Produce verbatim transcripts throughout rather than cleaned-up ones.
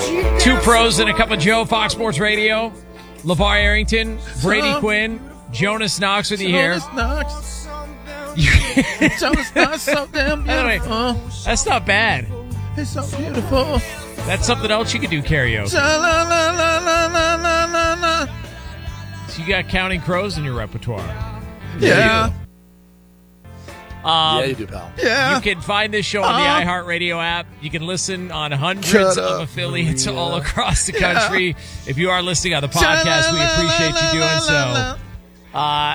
Two pros and a cup of Joe, Fox Sports Radio. LeVar Arrington, Brady Quinn, Jonas Knox with you here. Jonas Knox. Jonas Knox, so damn beautiful. That's not bad. It's so beautiful. That's something else you could do karaoke. La, la, la, la, la, la, la, la. So you got Counting Crows in your repertoire. Yeah. Um, yeah, you do, pal. Yeah. You can find this show on the Uh-huh. iHeartRadio app. You can listen on hundreds Shut of up. affiliates Yeah. all across the country. If you are listening on the podcast, we appreciate you doing so. Uh,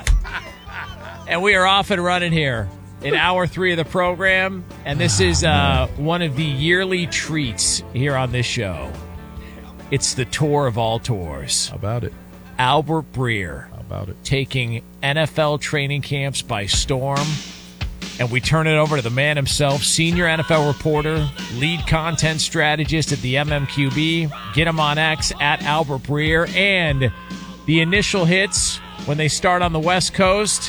and we are off and running here in hour three of the program. And this is uh, one of the yearly treats here on this show. It's the tour of all tours. How about it? Albert Breer. How about it? Taking N F L training camps by storm. And we turn it over to the man himself, senior N F L reporter, lead content strategist at the M M Q B. Get him on X at Albert Breer. And the initial hits when they start on the West Coast,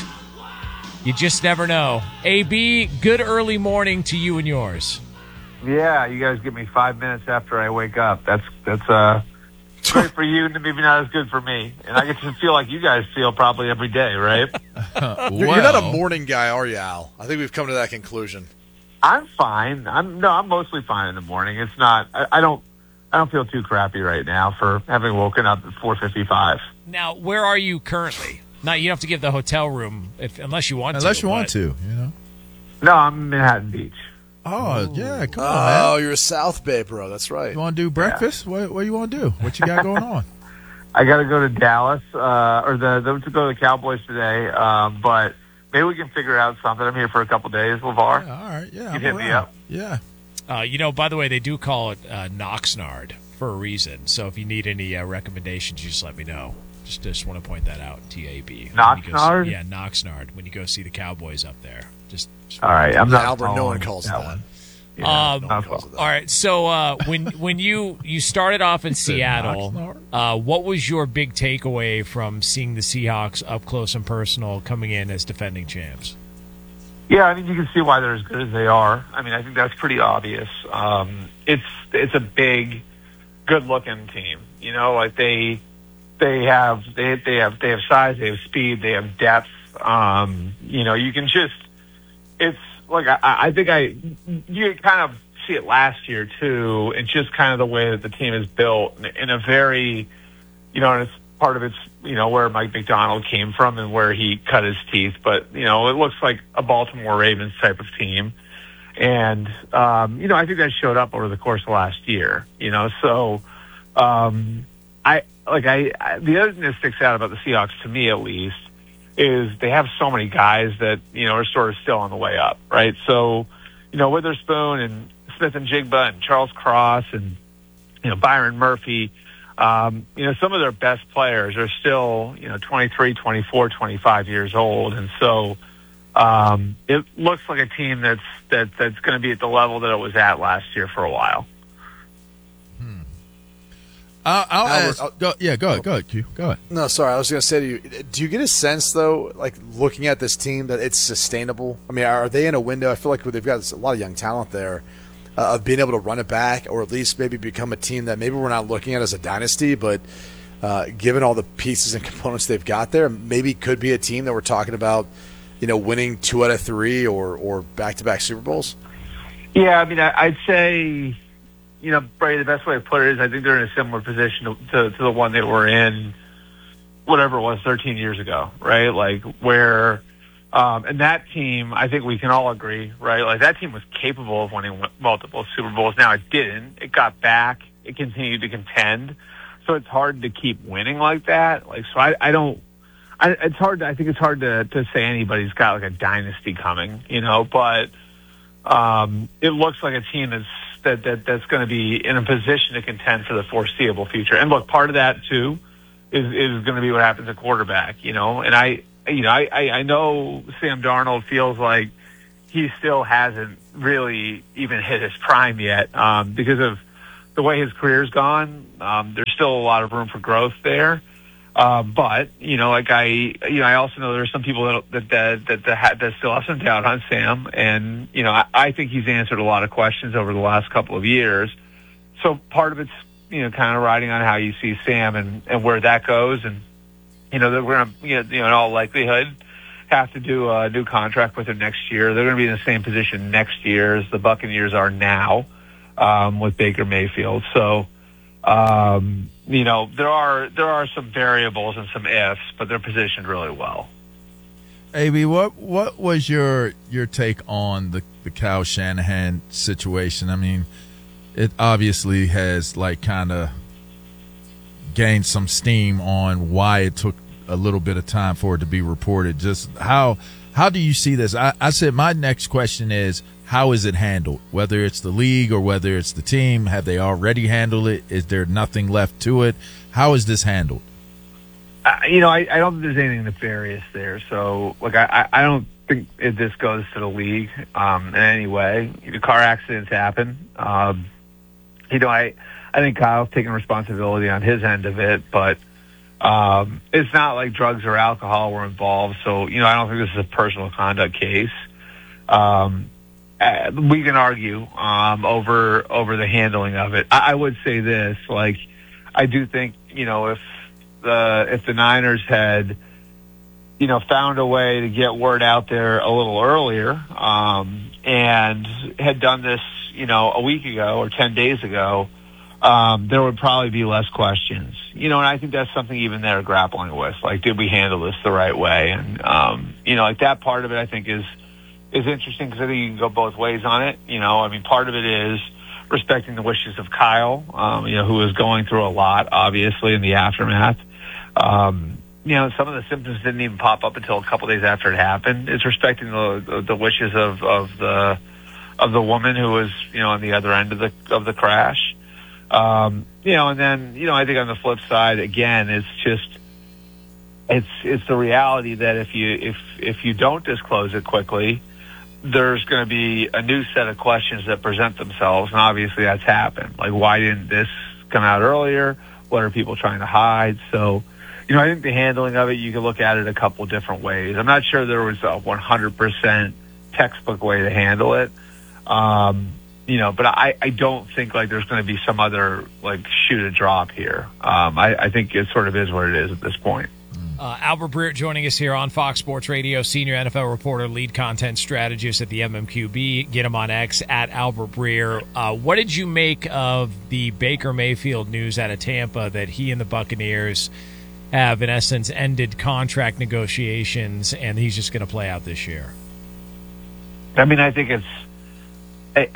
you just never know. A B, good early morning to you and yours. Yeah, you guys give me five minutes after I wake up. That's that's uh great for you, and maybe not as good for me. And I get to feel like you guys feel probably every day, right? Uh, You're, you're not a morning guy, are you, Al? I think we've come to that conclusion. I'm fine. I'm no, I'm mostly fine in the morning. It's not. I, I don't. I don't feel too crappy right now for having woken up at four fifty-five. Now, where are you currently? Not you don't have to give the hotel room if unless you want Unless to. you want but- to, you know. No, I'm in Manhattan Beach. Oh, yeah, come on, Oh, man. you're a South Bay, bro. That's right. You want to do breakfast? What, what you want to do? What you got going on? I got to go to Dallas, uh, or the, the to go to the Cowboys today. Um, but maybe we can figure out something. I'm here for a couple days, LeVar. Yeah, all right, yeah. You I'm hit me around. up. Yeah. Uh, you know, by the way, they do call it uh, Knoxnard for a reason. So if you need any uh, recommendations, you just let me know. Just just want to point that out, T A B. Knoxnard? Yeah, Knoxnard. When you go see the Cowboys up there. Just, just All right, I'm not. Albert, no following one calls it that that. one. Um, not No one calls following. it that. all right. So uh, when when you you started off in Seattle, Knoxnard? uh, what was your big takeaway from seeing the Seahawks up close and personal, coming in as defending champs? Yeah, I mean, you can see why they're as good as they are. I mean, I think that's pretty obvious. Um, it's it's a big, good-looking team. You know, like they they have they they have they have size, they have speed, they have depth. Um, you know, you can just it's like I, I think I you kind of see it last year too, and just kind of the way that the team is built in, in a very, you know, and it's part of it's, you know, where Mike McDonald came from and where he cut his teeth. But, you know, it looks like a Baltimore Ravens type of team. And, um, you know, I think that showed up over the course of last year, you know. So, um, I, like, I, I, the other thing that sticks out about the Seahawks, to me at least, is they have so many guys that, you know, are sort of still on the way up, right? So, you know, Witherspoon and Smith and Jigba and Charles Cross and, you know, Byron Murphy, Um, you know, some of their best players are still, you know, twenty-three, twenty-four, twenty-five years old. And so um, it looks like a team that's that, that's going to be at the level that it was at last year for a while. Hmm. I'll, I'll Albert, ask. I'll- Go, yeah, go ahead. Go ahead, Q. Go ahead. No, sorry. I was going to say to you, do you get a sense, though, like looking at this team, that it's sustainable? I mean, are they in a window? I feel like they've got a lot of young talent there. Uh, of being able to run it back, or at least maybe become a team that maybe we're not looking at as a dynasty, but uh, given all the pieces and components they've got there, maybe could be a team that we're talking about, you know, winning two out of three or or back-to-back Super Bowls? Yeah, I mean, I, I'd say, you know, Brady, the best way to put it is I think they're in a similar position to, to, to the one they were in, whatever it was, thirteen years ago, right? Like where – Um, and that team, I think we can all agree, right? Like that team was capable of winning multiple Super Bowls. Now it didn't. It got back. It continued to contend. So it's hard to keep winning like that. Like, so I, I don't, I, it's hard to, I think it's hard to, to say anybody's got like a dynasty coming, you know, but, um, it looks like a team that's, that, that, that's going to be in a position to contend for the foreseeable future. And look, part of that too is, is going to be what happens at quarterback, you know, and I, You know, I, I, I know Sam Darnold feels like he still hasn't really even hit his prime yet um, because of the way his career's gone. Um, there's still a lot of room for growth there. Uh, but, you know, like I, you know, I also know there's some people that, that, that, that, that, that still have some doubt on Sam. And, you know, I, I think he's answered a lot of questions over the last couple of years. So part of it's you know, kind of riding on how you see Sam and, and where that goes. And, you know, we're going to, you know, in all likelihood, have to do a new contract with him next year. They're going to be in the same position next year as the Buccaneers are now um, with Baker Mayfield. So, um, you know, there are there are some variables and some ifs, but they're positioned really well. A B, what what was your your take on the, the Kyle Shanahan situation? I mean, it obviously has like kind of gained some steam on why it took a little bit of time for it to be reported. Just how how do you see this? I, I said my next question is, how is it handled? Whether it's the league or whether it's the team, have they already handled it? Is there nothing left to it? How is this handled? Uh, you know, I, I don't think there's anything nefarious there. So, look, I, I don't think it, this goes to the league um, in any way. The car accidents happen. Um, you know, I, I think Kyle's taking responsibility on his end of it, but um, it's not like drugs or alcohol were involved. So, you know, I don't think this is a personal conduct case. Um, uh, we can argue um, over over the handling of it. I, I would say this, like, I do think, you know, if the if the Niners had, you know, found a way to get word out there a little earlier um, and had done this, you know, a week ago or ten days ago, um, there would probably be less questions. You know, and I think that's something even they're grappling with. Like, did we handle this the right way? And, um, you know, like that part of it I think is is interesting because I think you can go both ways on it. You know, I mean, part of it is respecting the wishes of Kyle, um, you know, who is going through a lot, obviously, in the aftermath. Um, you know, some of the symptoms didn't even pop up until a couple days after it happened. It's respecting the, the, the wishes of, of the of the woman who was, you know, on the other end of the of the crash. Um, you know, and then, you know, I think on the flip side, again, it's just it's it's the reality that if you if if you don't disclose it quickly, there's going to be a new set of questions that present themselves, and obviously that's happened. Like, why didn't this come out earlier? What are people trying to hide? So, you know, I think the handling of it, you can look at it a couple different ways. I'm not sure there was a one hundred percent textbook way to handle it. Um, you know, but I, I don't think, like, there's going to be some other, like, shoot a drop here. Um, I, I think it sort of is what it is at this point. Uh, Albert Breer joining us here on Fox Sports Radio, senior N F L reporter, lead content strategist at the M M Q B. Get him on X at Albert Breer. Uh, what did you make of the Baker Mayfield news out of Tampa that he and the Buccaneers have, in essence, ended contract negotiations and he's just going to play out this year? I mean, I think it's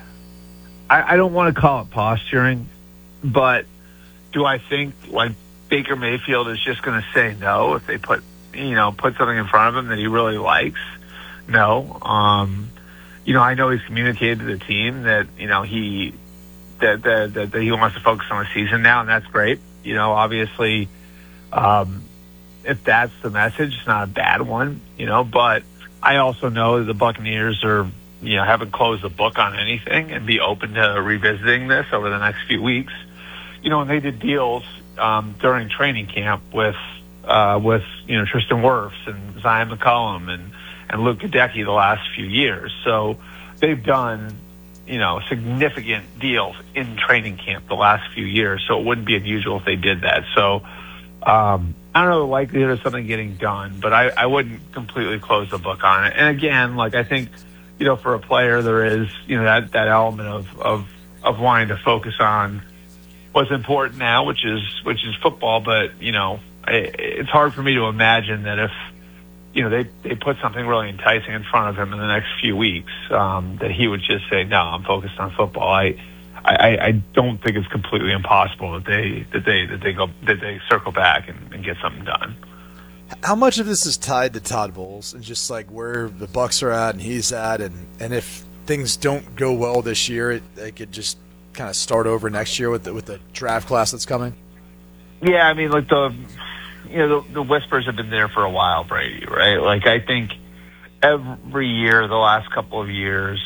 I, I don't want to call it posturing, but do I think, like, Baker Mayfield is just going to say no if they put, you know, put something in front of him that he really likes? No. Um, you know, I know he's communicated to the team that, you know, he that, that, that, that he wants to focus on the season now, and that's great. You know, obviously, um, if that's the message, it's not a bad one, you know, but I also know that the Buccaneers are, you know, haven't closed the book on anything and be open to revisiting this over the next few weeks. You know, when they did deals Um, during training camp with uh, with you know Tristan Wirfs and Zion McCollum and, and Luke Gadecki the last few years, so they've done you know significant deals in training camp the last few years. So it wouldn't be unusual if they did that. So um, I don't know the likelihood of something getting done, but I, I wouldn't completely close the book on it. And again, like I think you know for a player there is you know that that element of of, of wanting to focus on what's important now, which is which is football. But you know, it, it's hard for me to imagine that if you know they they put something really enticing in front of him in the next few weeks, um, that he would just say, "No, I'm focused on football." I, I I don't think it's completely impossible that they that they that they go that they circle back and, and get something done. How much of this is tied to Todd Bowles and just like where the Bucs are at and he's at, and and if things don't go well this year, it, they could just kind of start over next year with the, with the draft class that's coming? Yeah, I mean, like the you know the, the whispers have been there for a while, Brady. Right? Like I think every year, the last couple of years,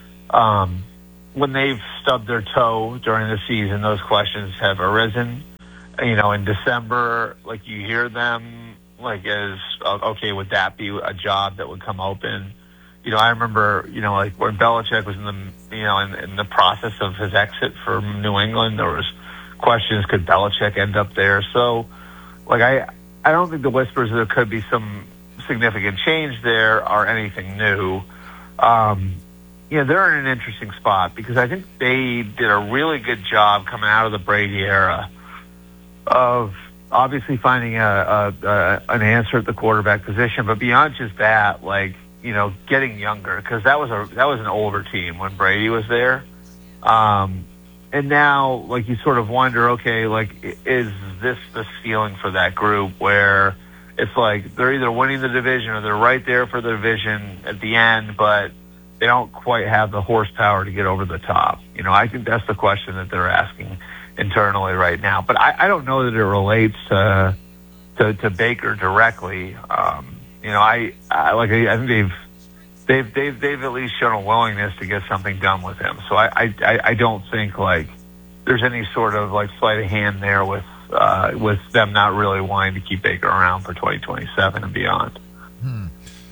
um, when they've stubbed their toe during the season, those questions have arisen. You know, in December, like you hear them, like as okay, would that be a job that would come open? You know, I remember, you know, like when Belichick was in the, you know, in, in the process of his exit from New England, there was question is, could Belichick end up there? So, like, I, I don't think the whispers that there could be some significant change there are anything new. Um, you know, they're in an interesting spot because I think they did a really good job coming out of the Brady era of obviously finding a, a, a an answer at the quarterback position, but beyond just that, like, you know, getting younger, because that was a that was an older team when Brady was there, um, and now, like, you sort of wonder, okay, like, is this the ceiling for that group where it's like they're either winning the division or they're right there for the division at the end, but they don't quite have the horsepower to get over the top. You know, I think that's the question that they're asking internally right now. But I, I don't know that it relates to to, to Baker directly. Um, you know, I, I like I think they've they've they've they've at least shown a willingness to get something done with him. So I I, I don't think like there's any sort of like sleight of hand there with uh, with them not really wanting to keep Baker around for twenty twenty-seven and beyond. Hmm.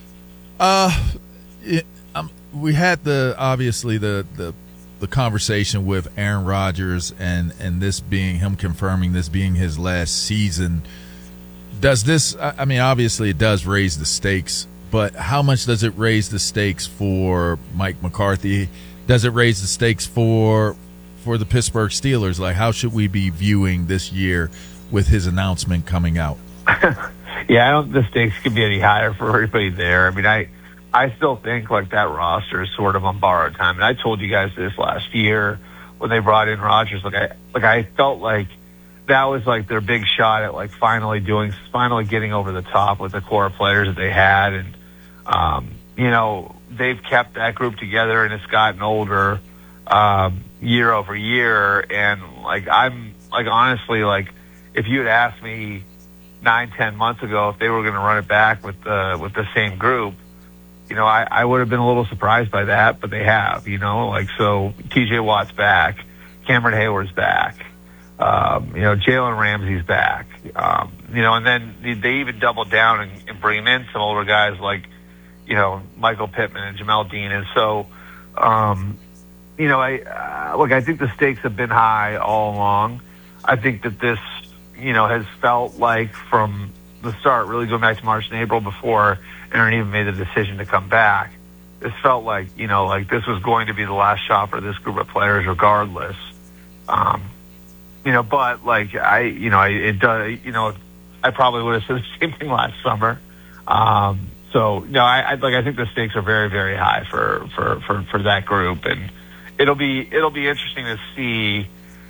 Uh. It- We had the obviously the, the the conversation with Aaron Rodgers and, and this being him confirming this being his last season. Does this? I mean, obviously it does raise the stakes, but how much does it raise the stakes for Mike McCarthy? Does it raise the stakes for for the Pittsburgh Steelers? Like, how should we be viewing this year with his announcement coming out? Yeah, I don't think the stakes could be any higher for everybody there. I mean, I. I still think like that roster is sort of on borrowed time. And I told you guys this last year when they brought in Rodgers. Like I, like I felt like that was like their big shot at like finally doing, finally getting over the top with the core players that they had. And, um, you know, they've kept that group together and it's gotten older, um, year over year. And like, I'm like, honestly, like if you had asked me nine, ten months ago if they were going to run it back with the, with the same group, you know, I, I would have been a little surprised by that, but they have, you know, like, so T J Watt's back, Cameron Hayward's back, um, you know, Jalen Ramsey's back, um, you know, and then they even doubled down and, and bringing in some older guys like, you know, Michael Pittman and Jamel Dean. And so, um, you know, I, uh, look, I think the stakes have been high all along. I think that this, you know, has felt like from the start, really going back to March and April before Aaron even made the decision to come back, this felt like, you know, like this was going to be the last shot for this group of players regardless. Um, you know, but like I, you know, I, it does, you know, I probably would have said the same thing last summer. Um, so, no, I, I like, I think the stakes are very, very high for, for, for, for that group. And it'll be, it'll be interesting to see,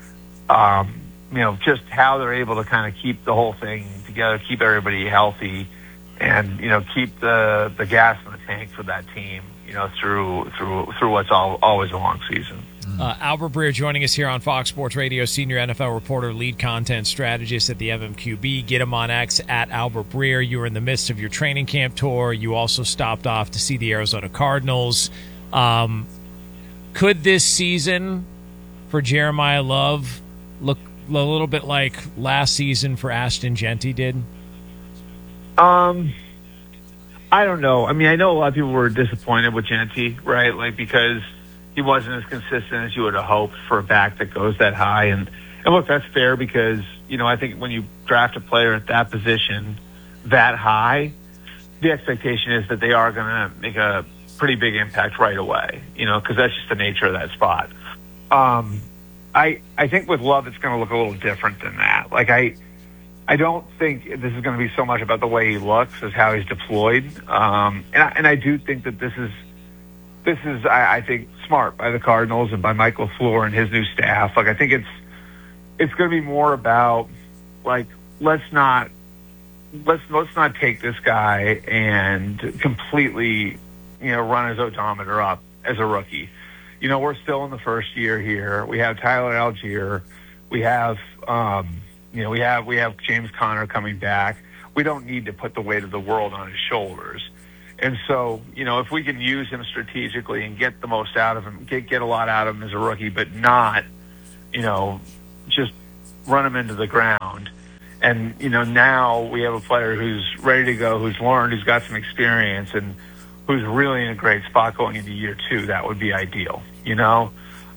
um, you know, just how they're able to kind of keep the whole thing together, keep everybody healthy, and, you know, keep the, the gas in the tank for that team, you know, through through through what's all, always a long season. Uh, Albert Breer joining us here on Fox Sports Radio, senior N F L reporter, lead content strategist at the M M Q B. Get him on X at Albert Breer. You were in the midst of your training camp tour. You also stopped off to see the Arizona Cardinals. Um, could this season for Jeremiah Love look a little bit like last season for Ashton Jeanty did? Um, I don't know. I mean, I know a lot of people were disappointed with Jeanty, right? Like, because he wasn't as consistent as you would have hoped for a back that goes that high. And, and look, that's fair because, you know, I think when you draft a player at that position that high, the expectation is that they are going to make a pretty big impact right away, you know, because that's just the nature of that spot. Um, I, I think with Love, it's going to look a little different than that. Like, I, I don't think this is going to be so much about the way he looks as how he's deployed. Um, and, I, and I do think that this is, this is, I, I think, smart by the Cardinals and by Michael LaFleur and his new staff. Like, I think it's, it's going to be more about, like, let's not, let's, let's not take this guy and completely, you know, run his odometer up as a rookie. You know, we're still in the first year here. We have Tyler Algier. We have, um, You know, we have we have James Conner coming back. We don't need to put the weight of the world on his shoulders. And so, you know, if we can use him strategically and get the most out of him, get get a lot out of him as a rookie, but not, you know, just run him into the ground. And, you know, now we have a player who's ready to go, who's learned, who's got some experience, and who's really in a great spot going into year two. That would be ideal, you know?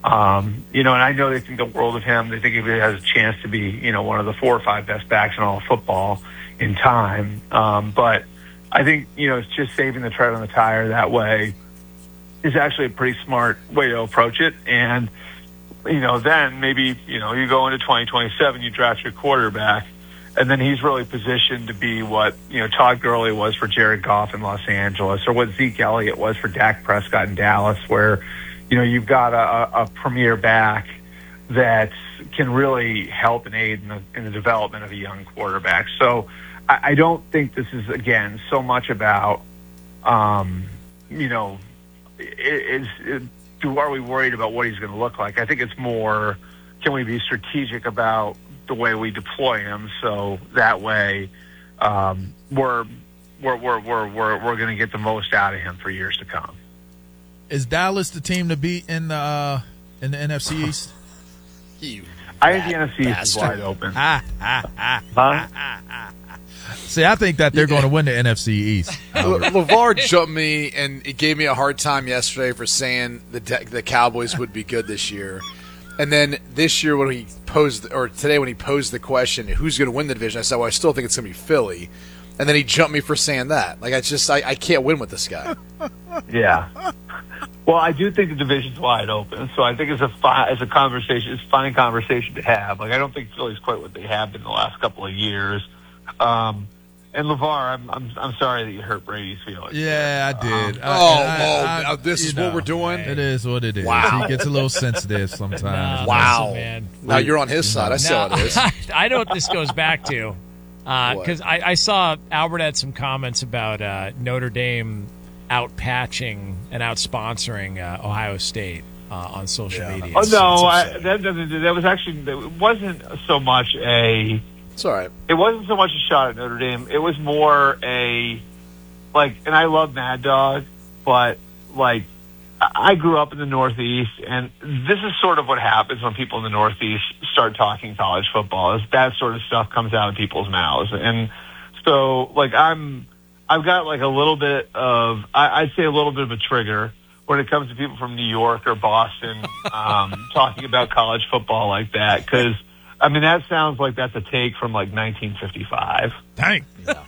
Um, you know, and I know they think the world of him. They think he has a chance to be, you know, one of the four or five best backs in all of football in time. Um, but I think, you know, it's just saving the tread on the tire that way is actually a pretty smart way to approach it. And, you know, then maybe, you know, you go into twenty twenty-seven, you draft your quarterback, and then he's really positioned to be what, you know, Todd Gurley was for Jared Goff in Los Angeles, or what Zeke Elliott was for Dak Prescott in Dallas, where, you know, you've got a, a premier back that can really help and aid in the, in the development of a young quarterback. So I, I don't think this is, again, so much about, um, you know, is it, do are we worried about what he's going to look like? I think it's more, can we be strategic about the way we deploy him, so that way um, we're we're we're we're we're, we're going to get the most out of him for years to come. Is Dallas the team to beat in the uh, in the N F C East? You I think the N F C East is bastard. wide open. Huh? See, I think that they're going to win the N F C East. Le- LeVar jumped me, and he gave me a hard time yesterday for saying the de- the Cowboys would be good this year. And then this year when he posed, or today when he posed the question, who's going to win the division, I said, well, I still think it's going to be Philly. And then he jumped me for saying that. Like, I just, I, I can't win with this guy. Yeah. Well, I do think the division's wide open, so I think it's a fi- it's a conversation, it's a fine conversation to have. Like, I don't think Philly's quite what they have been the last couple of years. Um, and LeVar, I'm I'm I'm sorry that you hurt Brady's feelings. Yeah, I did. Um, I, oh, I, oh, I, now this you is know, what we're doing? It is what it is. Wow. He gets a little sensitive sometimes. No, Wow. listen, man. Now you're on his side. I see how Now, it is. I know what this goes back to, because What? I, I saw Albert had some comments about uh, Notre Dame out patching and out sponsoring uh, Ohio State uh, on social Yeah. media. Oh It's- no, it's I, upsetting. that doesn't. That was actually. It wasn't so much a. It's all right. It wasn't so much a shot at Notre Dame. It was more a, like, and I love Mad Dog, but like, I I grew up in the Northeast, and this is sort of what happens when people in the Northeast start talking college football. Is that sort of stuff comes out of people's mouths, and so like I'm, I've got like a little bit of, I, I'd say a little bit of a trigger when it comes to people from New York or Boston um, talking about college football like that, because. I mean, that sounds like that's a take from, like, nineteen fifty-five. Dang.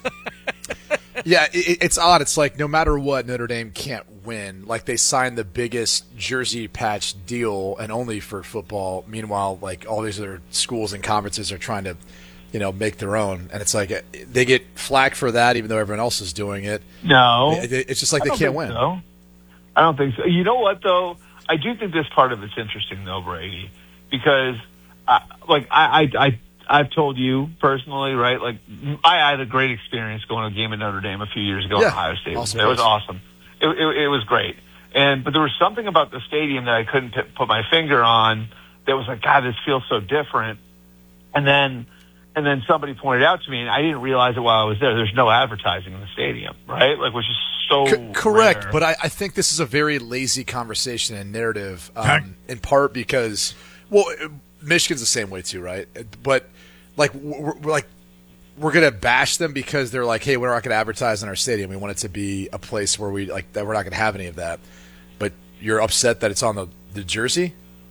Yeah, it, it's odd. It's like no matter what, Notre Dame can't win. Like they signed the biggest jersey patch deal and only for football. Meanwhile, like all these other schools and conferences are trying to, you know, make their own. And it's like they get flack for that, even though everyone else is doing it. No. It, it, it's just like I they don't can't think win. So. I don't think so. You know what, though? I do think this part of it's interesting, though, Brady, because, I, like, I, I, I, I've told you personally, right? Like, I had a great experience going to a game at Notre Dame a few years ago Yeah, in Ohio State. awesome It was place. awesome. It, it, it was great. And but there was something about the stadium that I couldn't p- put my finger on that was like, God, this feels so different. And then, and then somebody pointed out to me, and I didn't realize it while I was there. There's no advertising in the stadium, right? Like, which is so C- correct, rare. but I, I think this is a very lazy conversation and narrative, um, in part because, well, Michigan's the same way too, right? But like, we're, we're like, we're gonna bash them because they're like, hey, we're not gonna advertise in our stadium. We want it to be a place where we like that. We're not gonna have any of that. But you're upset that it's on the, the jersey.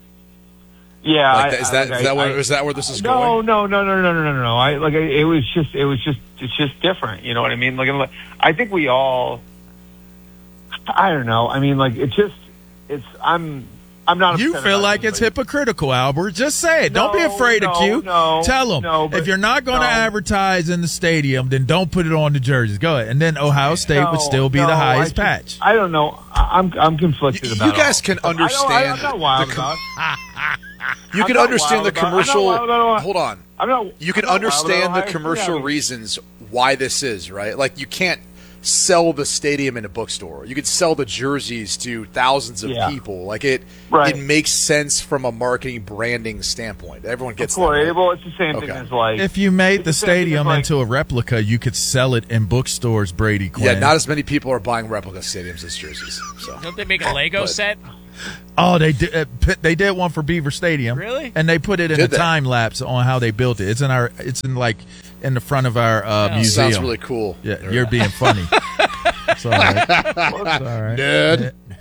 Yeah, Like I- that, is I- that I- is that where I- is that where this is no, going? No, no, no, no, no, no, no. I like it was just it was just it's just different. You know what I mean? Like I'm- I think we all. I don't know. I mean, like it's just it's. I'm. I'm not. You upset feel about like it's anybody. hypocritical, Albert. Just say it. Don't be No, afraid of no, Q. no, Tell them. no, but- if you're not going to no. advertise in the stadium, then don't put it on the jerseys. Go ahead. And then Ohio State No, would still be no, the I highest just- patch. I don't know. I- I'm I'm conflicted You- about. you guys all can this. I don't- I- understand I'm not wild the com- about. You I'm can not understand the wild about- I'm not commercial. wild about- Hold on. I'm not. You can I'm not wild about understand the Ohio- commercial yeah, reasons why this is, right? Like you can't sell the stadium in a bookstore. You could sell the jerseys to thousands of Yeah. people. Like it Right. it makes sense from a marketing branding standpoint. Everyone gets Of course, that. Right? well, it's the same thing Okay. as like. If you made it's the same thing as, stadium like- into a replica, you could sell it in bookstores, Brady Quinn. Yeah, not as many people are buying replica stadiums as jerseys. So Don't they make a Lego But- set? Oh, they did. Uh, p- they did one for Beaver Stadium. Really? And they put it in Did a they? time lapse on how they built it. It's in our. It's in like in the front of our uh, Yeah. museum. sounds really cool. Yeah, you're being funny. It's all right. It's all right. Nerd.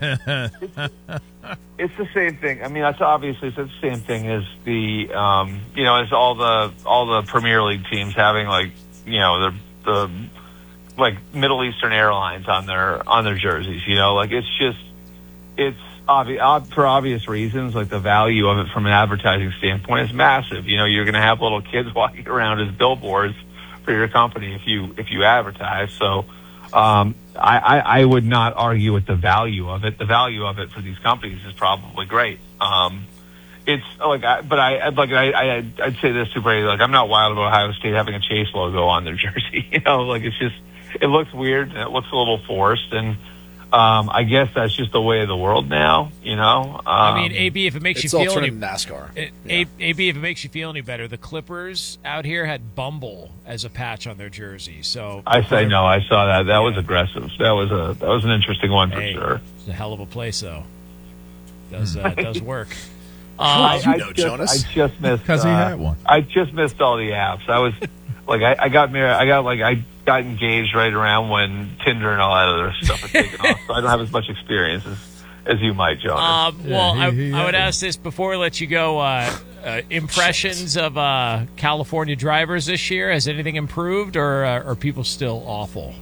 it's, it's the same thing. I mean, that's obviously it's the same thing as the um, you know as all the all the Premier League teams having like you know the the like Middle Eastern Airlines on their on their jerseys. You know, like it's just it's obvious for obvious reasons. Like the value of it from an advertising standpoint is massive. You know, you're going to have little kids walking around as billboards for your company if you if you advertise. So. Um, I, I, I would not argue with the value of it. The value of it for these companies is probably great. Um, it's like, I, but I, like, I, I, I'd say this to Brady, like, I'm not wild about Ohio State having a Chase logo on their jersey. You know, like, it's just, it looks weird and it looks a little forced. And, um, I guess that's just the way of the world now, you know? Um, I mean, A B, if it makes you it's feel any alternative NASCAR. It, Yeah. A, AB, if it makes you feel any better, the Clippers out here had Bumble as a patch on their jersey. So I say no. I saw that. That was aggressive. That was a that was an interesting one for hey, sure. It's a hell of a place, though. Does uh, does work. How Um, did you know, just, Jonas? I just missed Because he uh, had one. I just missed all the apps. I was like, I, I got married. I got like I got engaged right around when Tinder and all that other stuff had taken off. So I don't have as much experience as, as you might, Jonas. Um, well, Yeah, he- he I, I would had it. ask this before we let you go. Uh, uh, impressions of uh, California drivers this year. Has anything improved, or uh, are people still awful?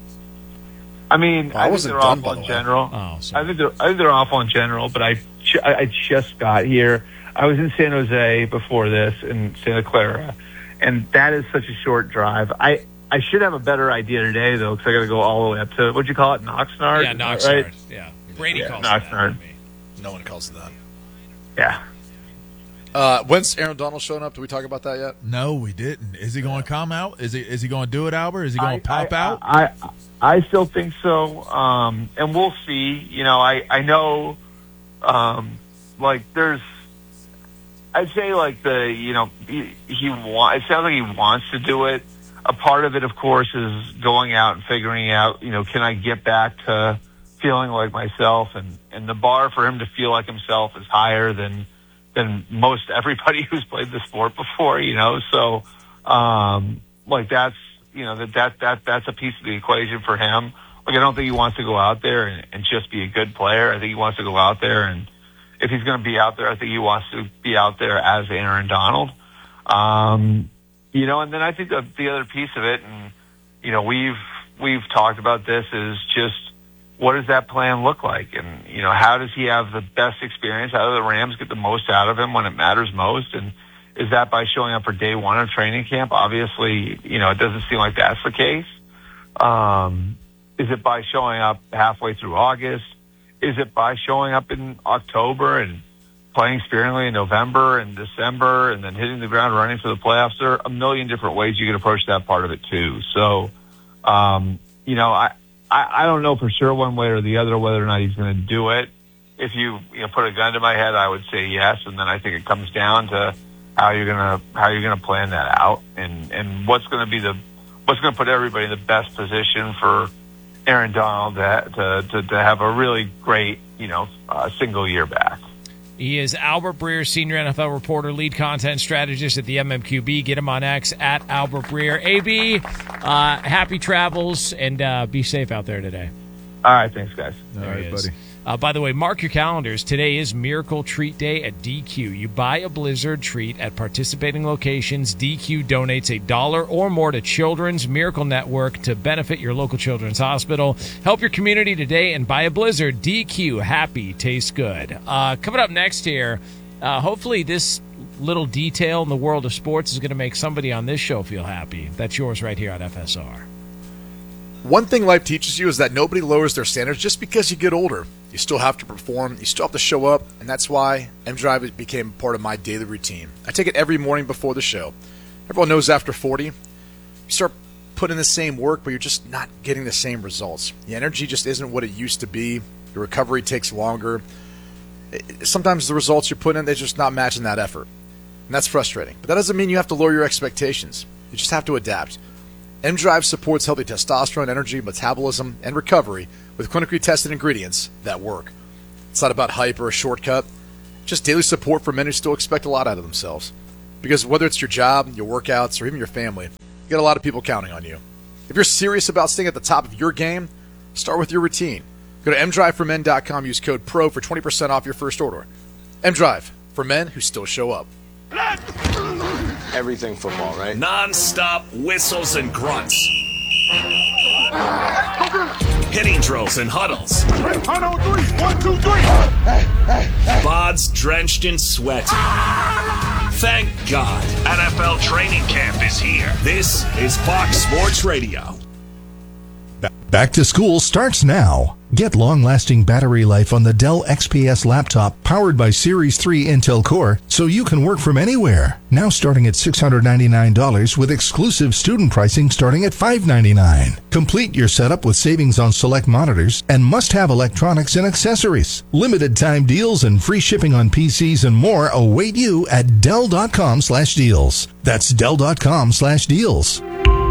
I mean, Oh, I I think wasn't they're done, awful by the in way. general. Oh, sorry. I think they're I think they're awful in general. But I ju- I just got here. I was in San Jose before this in Santa Clara, and that is such a short drive. I I should have a better idea today though, because I got to go all the way up to what'd you call it, Oxnard? Yeah, Is that Knoxnard. right? Yeah, Brady Yeah, calls it that. Knoxnard. not me. No one calls it that. Yeah. Uh, when's Aaron Donald showing up? Did we talk about that yet? No, we didn't. Is he going to come out? Is he is he going to do it, Albert? Is he going I- to pop I, out? I, I I still think so, um, and we'll see. You know, I I know, um, like there's, I'd say like the you know he, he wa- it sounds like he wants to do it. A part of it, of course, is going out and figuring out, you know, can I get back to feeling like myself, and and the bar for him to feel like himself is higher than than most everybody who's played the sport before, you know. So, um, like that's, you know, that, that, that, that's a piece of the equation for him. Like, I don't think he wants to go out there and, and just be a good player. I think he wants to go out there, and if he's going to be out there, I think he wants to be out there as Aaron Donald. Um, you know, and then I think the, the other piece of it, and, you know, we've, we've talked about this, is just, what does that plan look like? And, you know, how does he have the best experience? How do the Rams get the most out of him when it matters most? And is that by showing up for day one of training camp? Obviously, you know, it doesn't seem like that's the case. Um, is it by showing up halfway through August? Is it by showing up in October and playing sparingly in November and December and then hitting the ground running for the playoffs? There are a million different ways you can approach that part of it too. So, um, you know, I, I, I don't know for sure one way or the other whether or not he's going to do it. If you, you know, put a gun to my head, I would say yes, and then I think it comes down to how you're gonna how you're gonna plan that out, and and what's going to be the what's going to put everybody in the best position for Aaron Donald to to to, to have a really great, you know, uh, single year back. He is Albert Breer, senior N F L reporter, lead content strategist at the M M Q B. Get him on X at Albert Breer. A B, uh, happy travels, and uh, be safe out there today. All right, thanks, guys. All There right, he is. buddy. Uh, by the way, mark your calendars. Today is Miracle Treat Day at D Q. You buy a Blizzard treat at participating locations. D Q donates a dollar or more to Children's Miracle Network to benefit your local children's hospital. Help your community today and buy a Blizzard. D Q, happy, tastes good. Uh, coming up next here, uh, hopefully this little detail in the world of sports is going to make somebody on this show feel happy. That's yours right here on F S R. One thing life teaches you is that nobody lowers their standards just because you get older. You still have to perform, you still have to show up, and that's why M-Drive became part of my daily routine. I take it every morning before the show. Everyone knows after forty, you start putting in the same work, but you're just not getting the same results. The energy just isn't what it used to be. Your recovery takes longer. Sometimes the results you're putting in, they're just not matching that effort. And that's frustrating. But that doesn't mean you have to lower your expectations. You just have to adapt. M-Drive supports healthy testosterone, energy, metabolism, and recovery with clinically tested ingredients that work. It's not about hype or a shortcut, just daily support for men who still expect a lot out of themselves. Because whether it's your job, your workouts, or even your family, you got a lot of people counting on you. If you're serious about staying at the top of your game, start with your routine. Go to m drive for men dot com, use code PRO for twenty percent off your first order. M-Drive, for men who still show up. Everything football, right? Non-stop whistles and grunts. Hitting drills and huddles. One, two, three. Bods drenched in sweat. Thank God, N F L training camp is here. This is Fox Sports Radio. Back to school starts now. Get long-lasting battery life on the Dell X P S laptop powered by Series three Intel Core so you can work from anywhere. Now starting at six hundred ninety-nine dollars with exclusive student pricing starting at five hundred ninety-nine dollars. Complete your setup with savings on select monitors and must-have electronics and accessories. Limited time deals and free shipping on P Cs and more await you at Dell.com slash deals. That's Dell.com slash deals.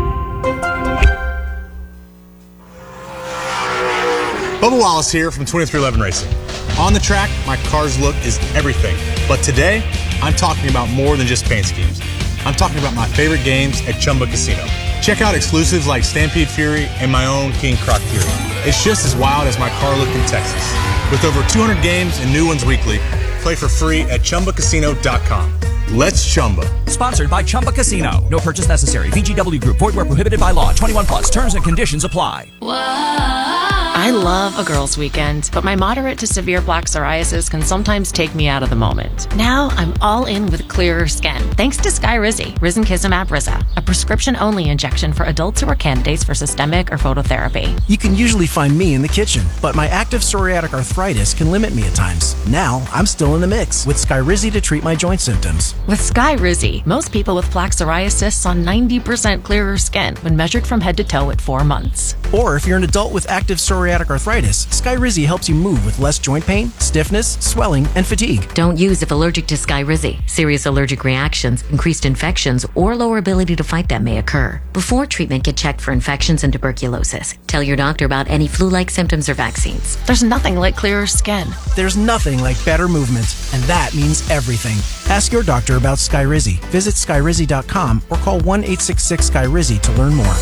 Bubba Wallace here from twenty-three eleven Racing. On the track, my car's look is everything. But today, I'm talking about more than just paint schemes. I'm talking about my favorite games at Chumba Casino. Check out exclusives like Stampede Fury and my own King Croc Fury. It's just as wild as my car look in Texas. With over two hundred games and new ones weekly, play for free at Chumba Casino dot com. Let's Chumba. Sponsored by Chumba Casino. No purchase necessary. V G W Group. Void where prohibited by law. twenty-one plus. Terms and conditions apply. I love a girls' weekend, but my moderate to severe plaque psoriasis can sometimes take me out of the moment. Now I'm all in with clearer skin, thanks to Skyrizi, Risankizumab Riza, a prescription-only injection for adults who are candidates for systemic or phototherapy. You can usually find me in the kitchen, but my active psoriatic arthritis can limit me at times. Now I'm still in the mix with Skyrizi to treat my joint symptoms. With Skyrizi, most people with plaque psoriasis saw ninety percent clearer skin when measured from head to toe at four months. Or if you're an adult with active psoriatic arthritis, Skyrizi helps you move with less joint pain, stiffness, swelling, and fatigue. Don't use if allergic to Skyrizi. Serious allergic reactions, increased infections, or lower ability to fight them may occur. Before treatment, get checked for infections and tuberculosis. Tell your doctor about any flu-like symptoms or vaccines. There's nothing like clearer skin. There's nothing like better movement, and that means everything. Ask your doctor about Skyrizi. Visit Skyrizi dot com or call one eight six six Skyrizi to learn more.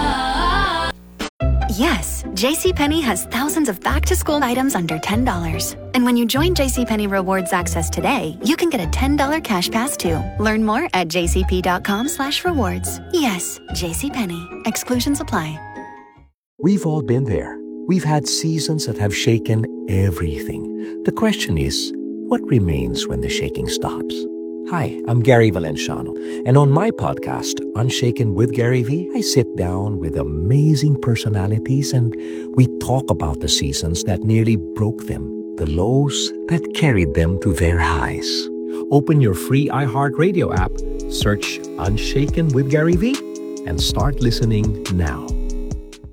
Yes, JCPenney has thousands of back-to-school items under ten dollars. And when you join JCPenney Rewards Access today, you can get a ten dollars cash pass too. Learn more at jcp.com slash rewards. Yes, JCPenney. Exclusions apply. We've all been there. We've had seasons that have shaken everything. The question is, what remains when the shaking stops? Hi, I'm Gary Valenciano, and on my podcast, Unshaken with Gary V, I sit down with amazing personalities and we talk about the seasons that nearly broke them, the lows that carried them to their highs. Open your free iHeartRadio app, search Unshaken with Gary V, and start listening now.